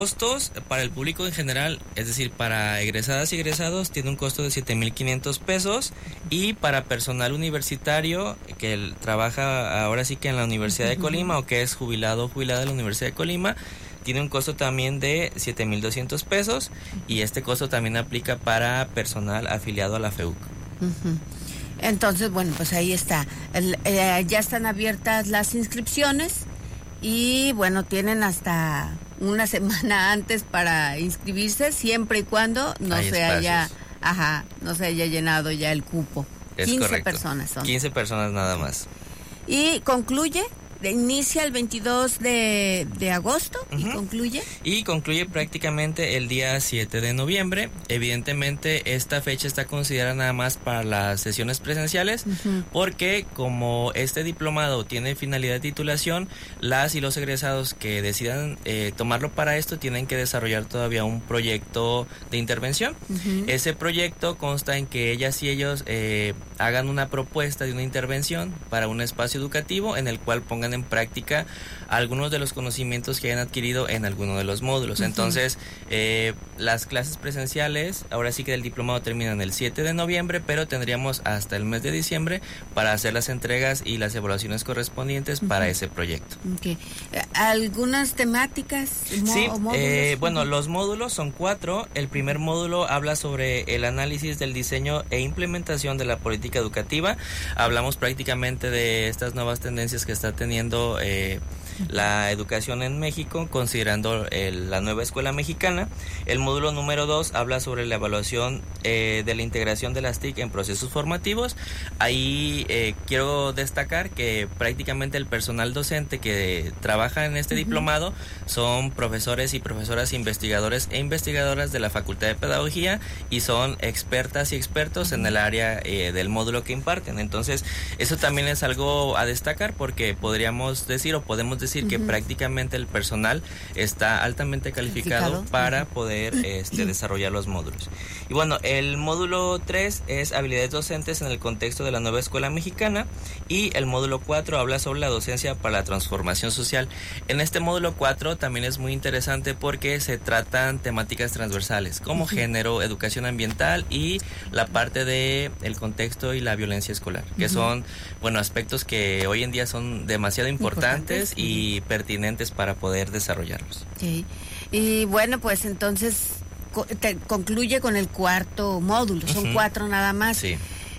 Costos para el público en general, es decir, para egresadas y egresados, tiene un costo de 7,500 pesos, y para personal universitario que trabaja ahora sí que en la Universidad de Colima o que es jubilado o jubilada de la Universidad de Colima, tiene un costo también de 7,200 pesos, y este costo también aplica para personal afiliado a la FEUC. Entonces, bueno, pues ahí está. Ya están abiertas las inscripciones y, bueno, tienen hasta una semana antes para inscribirse, siempre y cuando no se haya llenado ya el cupo. Es 15 correcto. personas son. 15 personas nada más. Y concluye, inicia el 22 de agosto y concluye. Y concluye prácticamente el día 7 de noviembre. Evidentemente esta fecha está considerada nada más para las sesiones presenciales, porque como este diplomado tiene finalidad de titulación, las y los egresados que decidan tomarlo para esto tienen que desarrollar todavía un proyecto de intervención. Ese proyecto consta en que ellas y ellos hagan una propuesta de una intervención para un espacio educativo en el cual pongan en práctica algunos de los conocimientos que hayan adquirido en alguno de los módulos. Entonces, las clases presenciales, ahora sí que el diplomado terminan el 7 de noviembre, pero tendríamos hasta el mes de diciembre para hacer las entregas y las evaluaciones correspondientes para ese proyecto. ¿Algunas temáticas? Sí, bueno, los módulos son 4. El primer módulo habla sobre el análisis del diseño e implementación de la política educativa. Hablamos prácticamente de estas nuevas tendencias que está teniendo la educación en México, considerando la nueva escuela mexicana. El módulo número 2 habla sobre la evaluación de la integración de las TIC en procesos formativos. Ahí quiero destacar que prácticamente el personal docente que trabaja en este diplomado son profesores y profesoras, investigadores e investigadoras de la Facultad de Pedagogía, y son expertas y expertos en el área del módulo que imparten. Entonces, eso también es algo a destacar, porque podemos decir que prácticamente el personal está altamente calificado para poder desarrollar los módulos. Y bueno, el módulo 3 es habilidades docentes en el contexto de la nueva escuela mexicana, y el módulo 4 habla sobre la docencia para la transformación social. En este módulo 4 también es muy interesante porque se tratan temáticas transversales como género, educación ambiental y la parte de el contexto y la violencia escolar, que son, bueno, aspectos que hoy en día son demasiado importantes y pertinentes para poder desarrollarlos. Sí. Y bueno, pues entonces concluye con el cuarto módulo, son 4 nada más. Sí.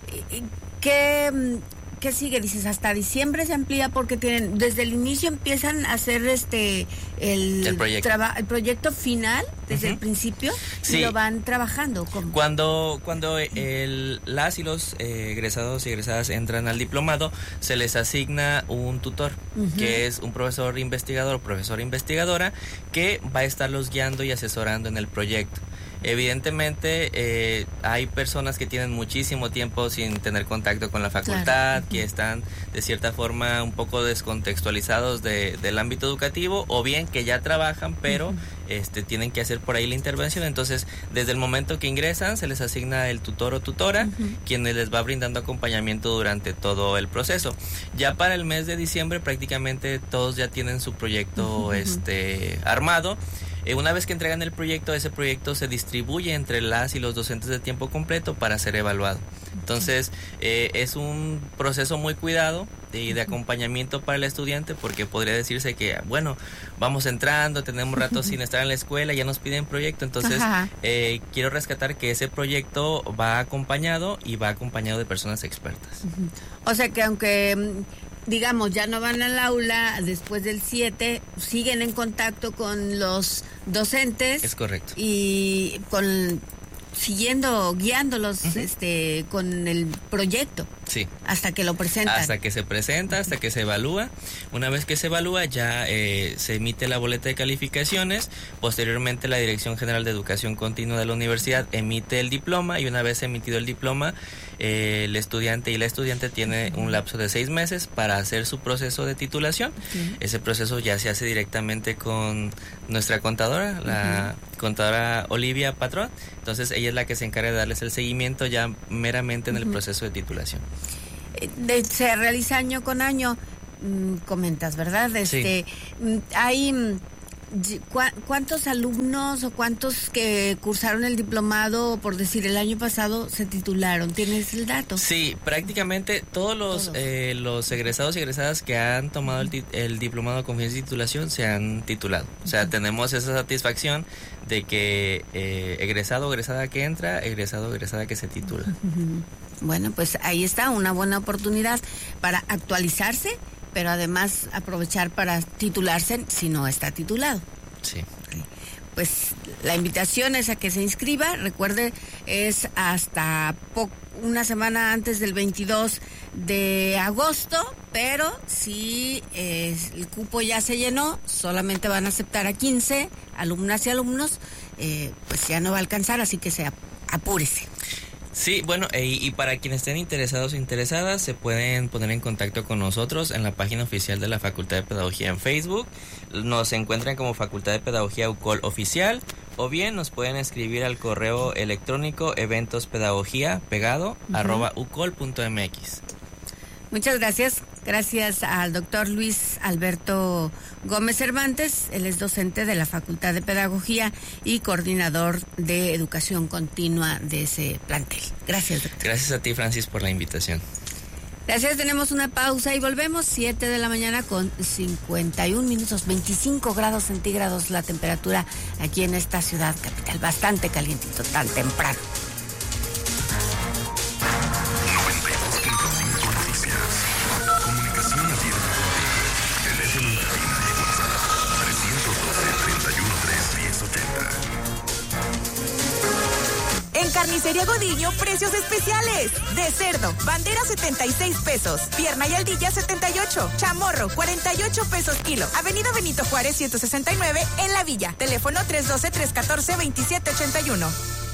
¿Qué sigue? Dices, hasta diciembre se amplía porque tienen, desde el inicio empiezan a hacer el proyecto final, desde el principio, y lo van trabajando. ¿Cómo? Cuando las y los egresados y egresadas entran al diplomado, se les asigna un tutor, que es un profesor investigador o profesora investigadora, que va a estarlos guiando y asesorando en el proyecto. Evidentemente hay personas que tienen muchísimo tiempo sin tener contacto con la facultad, que están de cierta forma un poco descontextualizados del ámbito educativo, o bien que ya trabajan pero tienen que hacer por ahí la intervención. Entonces, desde el momento que ingresan se les asigna el tutor o tutora, quien les va brindando acompañamiento durante todo el proceso. Ya para el mes de diciembre prácticamente todos ya tienen su proyecto armado. Una vez que entregan el proyecto, ese proyecto se distribuye entre las y los docentes de tiempo completo para ser evaluado. Entonces, es un proceso muy cuidado y de acompañamiento para el estudiante, porque podría decirse que, bueno, vamos entrando, tenemos rato sin estar en la escuela, ya nos piden proyecto. Entonces, quiero rescatar que ese proyecto va acompañado de personas expertas. O sea que aunque digamos, ya no van al aula después del 7, siguen en contacto con los docentes. Es correcto. Y guiándolos con el proyecto. Sí. Hasta que lo presentan. Hasta que se presenta, hasta que se evalúa. Una vez que se evalúa, ya se emite la boleta de calificaciones. Posteriormente, la Dirección General de Educación Continua de la universidad emite el diploma, y una vez emitido el diploma, el estudiante y la estudiante tiene un lapso de 6 meses para hacer su proceso de titulación. Ese proceso ya se hace directamente con nuestra contadora, la contadora Olivia Patrón. Entonces, ella es la que se encarga de darles el seguimiento ya meramente en el proceso de titulación. Se realiza año con año, comentas, ¿verdad? Sí. Hay ¿cuántos alumnos o cuántos que cursaron el diplomado, por decir, el año pasado, se titularon? ¿Tienes el dato? Sí, prácticamente todos los egresados y egresadas que han tomado el diplomado de confianza y titulación se han titulado. O sea, tenemos esa satisfacción de que egresado o egresada que entra, egresado o egresada que se titula. Bueno, pues ahí está una buena oportunidad para actualizarse, pero además aprovechar para titularse si no está titulado. Sí. Pues la invitación es a que se inscriba. Recuerde, es hasta una semana antes del 22 de agosto, pero si el cupo ya se llenó, solamente van a aceptar a 15 alumnas y alumnos, pues ya no va a alcanzar, así que apúrese. Sí, bueno, y para quienes estén interesados o interesadas, se pueden poner en contacto con nosotros en la página oficial de la Facultad de Pedagogía en Facebook. Nos encuentran como Facultad de Pedagogía UCOL Oficial, o bien nos pueden escribir al correo electrónico eventospedagogía@ucol.mx. Muchas gracias. Gracias al doctor Luis Alberto Gómez Cervantes. Él es docente de la Facultad de Pedagogía y coordinador de educación continua de ese plantel. Gracias, doctor. Gracias a ti, Francis, por la invitación. Gracias, tenemos una pausa y volvemos. 7 de la mañana con 51 minutos, 25 grados centígrados la temperatura aquí en esta ciudad capital. Bastante calientito, tan temprano. En Carnicería Godiño, precios especiales. De cerdo, bandera 76 pesos. Pierna y aldilla 78. Chamorro, 48 pesos kilo. Avenida Benito Juárez 169 en La Villa. Teléfono 312-314-2781.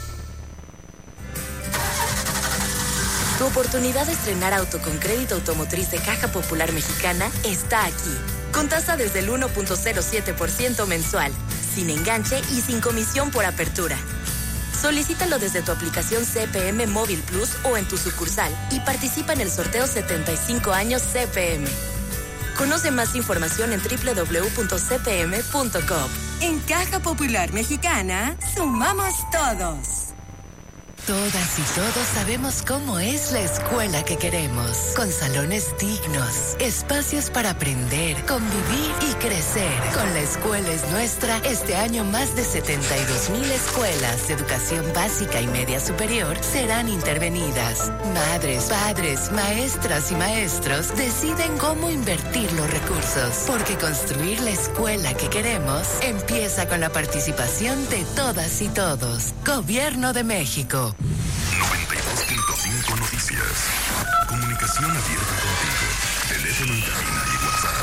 Tu oportunidad de estrenar auto con crédito automotriz de Caja Popular Mexicana está aquí. Con tasa desde el 1.07% mensual, sin enganche y sin comisión por apertura. Solicítalo desde tu aplicación CPM Móvil Plus o en tu sucursal y participa en el sorteo 75 años CPM. Conoce más información en www.cpm.com. En Caja Popular Mexicana, sumamos todos. Todas y todos sabemos cómo es la escuela que queremos, con salones dignos, espacios para aprender, convivir y crecer. Con La Escuela es Nuestra, este año más de 72,000 escuelas de educación básica y media superior serán intervenidas. Madres, padres, maestras y maestros deciden cómo invertir los recursos, porque construir la escuela que queremos empieza con la participación de todas y todos. Gobierno de México. 92.5 Noticias. Comunicación abierta contigo. Teléfono en cabina y WhatsApp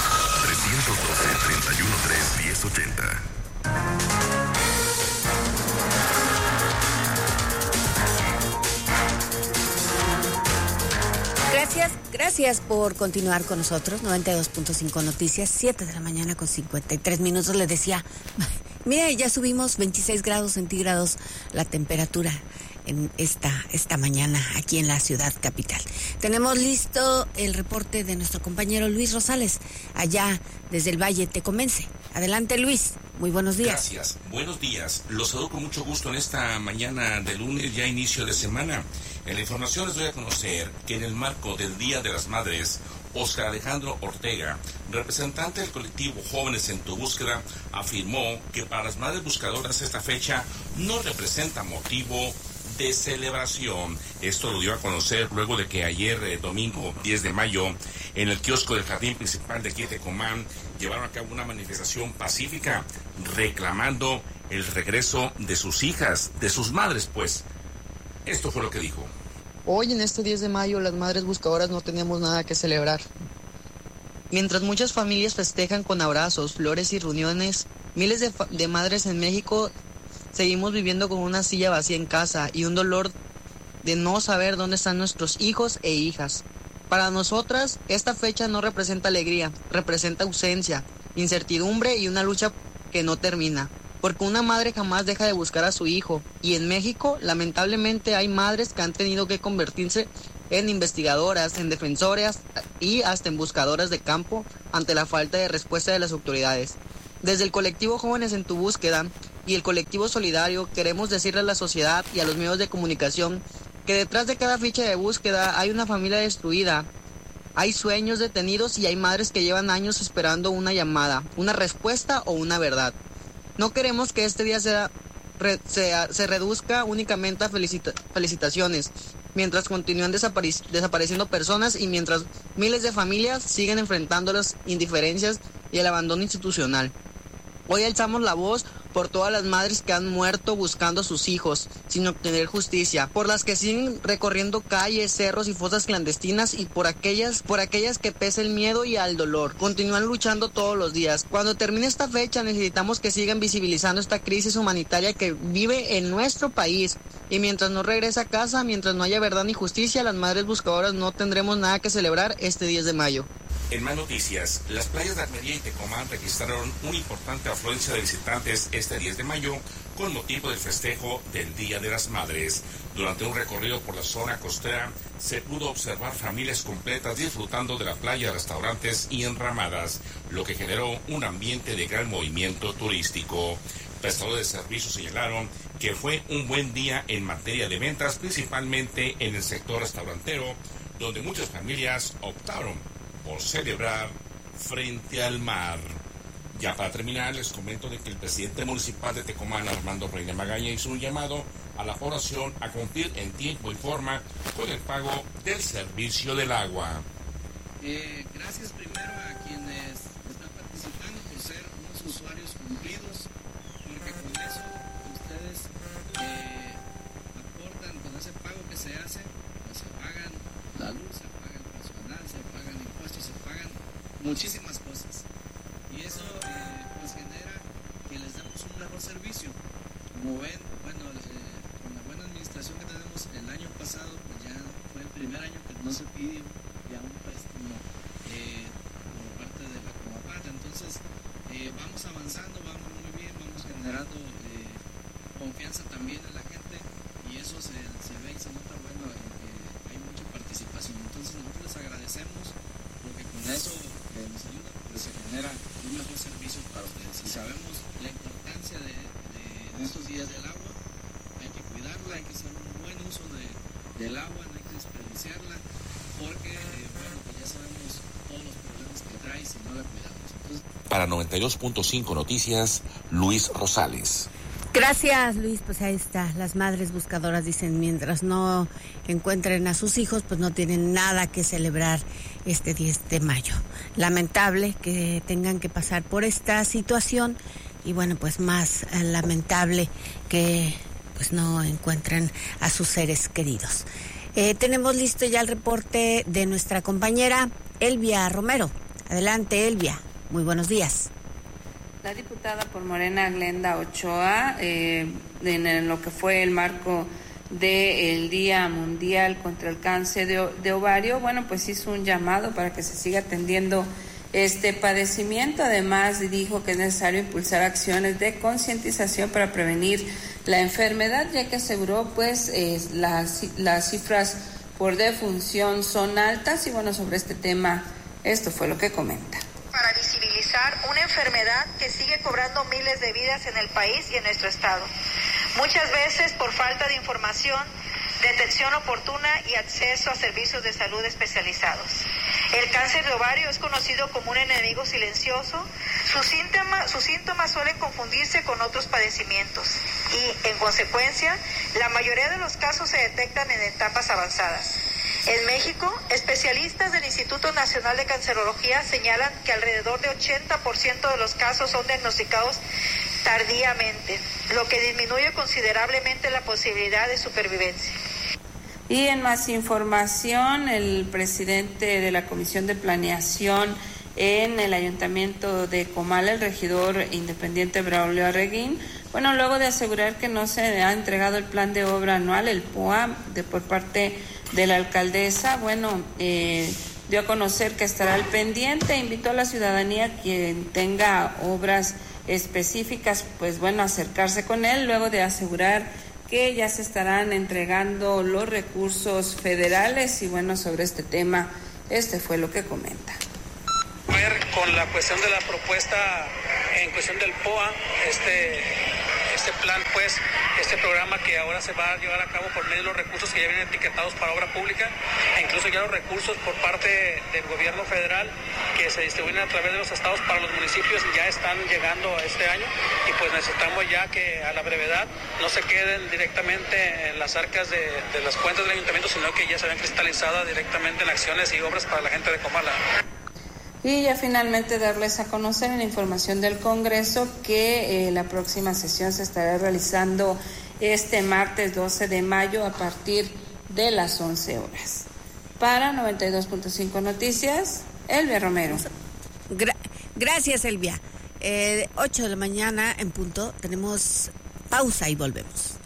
312-313-1080. Gracias por continuar con nosotros. 92.5 Noticias, 7 de la mañana con 53 minutos. Les decía, mire, ya subimos 26 grados centígrados la temperatura en esta mañana aquí en la ciudad capital. Tenemos listo el reporte de nuestro compañero Luis Rosales, allá desde el Valle Tecomense. Adelante, Luis. Muy buenos días. Gracias. Buenos días. Los saludo con mucho gusto en esta mañana de lunes, ya inicio de semana. En la información les doy a conocer que en el marco del Día de las Madres, Óscar Alejandro Ortega, representante del colectivo Jóvenes en tu Búsqueda, afirmó que para las madres buscadoras esta fecha no representa motivo de celebración. Esto lo dio a conocer luego de que ayer, domingo 10 de mayo, en el kiosco del jardín principal de aquí de Tecomán, llevaron a cabo una manifestación pacífica reclamando el regreso de sus hijas, de sus madres, pues. Esto fue lo que dijo. Hoy, en este 10 de mayo, las madres buscadoras no tenemos nada que celebrar. Mientras muchas familias festejan con abrazos, flores y reuniones, miles de madres en México seguimos viviendo con una silla vacía en casa y un dolor de no saber dónde están nuestros hijos e hijas. Para nosotras, esta fecha no representa alegría, representa ausencia, incertidumbre y una lucha que no termina. Porque una madre jamás deja de buscar a su hijo. Y en México, lamentablemente, hay madres que han tenido que convertirse en investigadoras, en defensoras y hasta en buscadoras de campo ante la falta de respuesta de las autoridades. Desde el colectivo Jóvenes en tu Búsqueda y el colectivo Solidario queremos decirle a la sociedad y a los medios de comunicación que detrás de cada ficha de búsqueda hay una familia destruida, hay sueños detenidos y hay madres que llevan años esperando una llamada, una respuesta o una verdad. No queremos que este día se reduzca únicamente a felicitaciones, mientras continúan desapareciendo personas y mientras miles de familias siguen enfrentando las indiferencias y el abandono institucional. Hoy alzamos la voz por todas las madres que han muerto buscando a sus hijos sin obtener justicia, por las que siguen recorriendo calles, cerros y fosas clandestinas y por aquellas que pese el miedo y al dolor. Continúan luchando todos los días. Cuando termine esta fecha necesitamos que sigan visibilizando esta crisis humanitaria que vive en nuestro país. Y mientras no regrese a casa, mientras no haya verdad ni justicia, las madres buscadoras no tendremos nada que celebrar este 10 de mayo. En más noticias, las playas de Armería y Tecomán registraron una importante afluencia de visitantes este 10 de mayo con motivo del festejo del Día de las Madres. Durante un recorrido por la zona costera se pudo observar familias completas disfrutando de la playa, restaurantes y enramadas, lo que generó un ambiente de gran movimiento turístico. Prestadores de servicios señalaron que fue un buen día en materia de ventas, principalmente en el sector restaurantero, donde muchas familias optaron por celebrar frente al mar. Ya para terminar, les comento de que el presidente municipal de Tecomán, Armando Reina Magaña, hizo un llamado a la población a cumplir en tiempo y forma con el pago del servicio del agua. Gracias primero a quienes están participando por ser unos usuarios cumplidos, porque con eso ustedes aportan, con ese pago que se hace, pues se pagan la luz, se paga el personal, se pagan impuestos, se pagan muchísimas cosas. Y eso pues genera que les damos un mejor servicio. Como ven, bueno, con la buena administración que tenemos el año pasado, pues ya fue el primer año que no se pidió ya un préstamo por parte de la Comapat. Entonces vamos avanzando, vamos muy bien, vamos generando confianza también en la gente y eso se ve y se nota, bueno, hay mucha participación. Entonces nosotros les agradecemos porque con eso nos ayuda, pues se genera un mejor servicio para ustedes. Y sabemos la importancia de estos días del agua, hay que cuidarla, hay que hacer un buen uso del agua, no hay que desperdiciarla, porque bueno, pues ya sabemos todos los problemas que trae si no la cuidamos. Entonces, para 92.5 Noticias, Luis Rosales. Gracias, Luis. Pues ahí está. Las madres buscadoras dicen, mientras no encuentren a sus hijos, pues no tienen nada que celebrar este 10 de mayo. Lamentable que tengan que pasar por esta situación y bueno, pues más lamentable que pues no encuentren a sus seres queridos. Tenemos listo ya el reporte de nuestra compañera Elvia Romero. Adelante, Elvia. Muy buenos días. La diputada por Morena, Glenda Ochoa, en lo que fue el marco del Día Mundial contra el Cáncer de Ovario, bueno, pues hizo un llamado para que se siga atendiendo este padecimiento. Además, dijo que es necesario impulsar acciones de concientización para prevenir la enfermedad, ya que aseguró, pues, las cifras por defunción son altas. Y bueno, sobre este tema, esto fue lo que comenta. Para visibilizar una enfermedad que sigue cobrando miles de vidas en el país y en nuestro estado. Muchas veces por falta de información, detección oportuna y acceso a servicios de salud especializados. El cáncer de ovario es conocido como un enemigo silencioso. Sus síntomas suelen confundirse con otros padecimientos y, en consecuencia, la mayoría de los casos se detectan en etapas avanzadas. En México, especialistas del Instituto Nacional de Cancerología señalan que alrededor de 80% de los casos son diagnosticados tardíamente, lo que disminuye considerablemente la posibilidad de supervivencia. Y en más información, el presidente de la Comisión de Planeación en el Ayuntamiento de Comala, el regidor independiente Braulio Arreguín, bueno, luego de asegurar que no se ha entregado el plan de obra anual, el POA, por parte de la alcaldesa, bueno, dio a conocer que estará al pendiente, invitó a la ciudadanía quien tenga obras específicas, pues bueno, acercarse con él, luego de asegurar que ya se estarán entregando los recursos federales. Y bueno, sobre este tema, este fue lo que comenta. ver con la cuestión de la propuesta en cuestión del POA, este plan, pues, este programa que ahora se va a llevar a cabo por medio de los recursos que ya vienen etiquetados para obra pública, e incluso ya los recursos por parte del gobierno federal que se distribuyen a través de los estados para los municipios ya están llegando este año, y pues necesitamos ya que a la brevedad no se queden directamente en las arcas de las cuentas del ayuntamiento, sino que ya se vean cristalizadas directamente en acciones y obras para la gente de Comala. Y ya finalmente darles a conocer en la información del Congreso que la próxima sesión se estará realizando este martes 12 de mayo a partir de las 11 horas. Para 92.5 Noticias, Elvia Romero. Gracias, Elvia. 8 de la mañana en punto, tenemos pausa y volvemos.